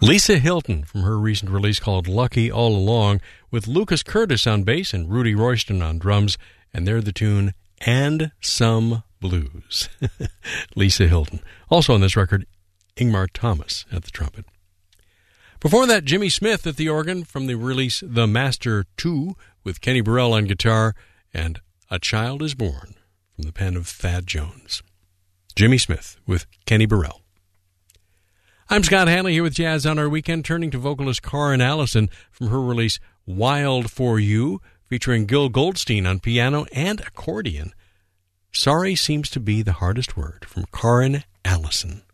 Lisa Hilton from her recent release called Lucky All Along, with Lucas Curtis on bass and Rudy Royston on drums, and they're the tune And Some Blues. Lisa Hilton. Also on this record, Ingmar Thomas at the trumpet. Before that, Jimmy Smith at the organ from the release The Master 2, with Kenny Burrell on guitar, and A Child Is Born from the pen of Thad Jones. Jimmy Smith with Kenny Burrell. I'm Scott Hanley here with Jazz on Our Weekend, turning to vocalist Karin Allison from her release Wild for You, featuring Gil Goldstein on piano and accordion. Sorry Seems to Be the Hardest Word from Karin Allison.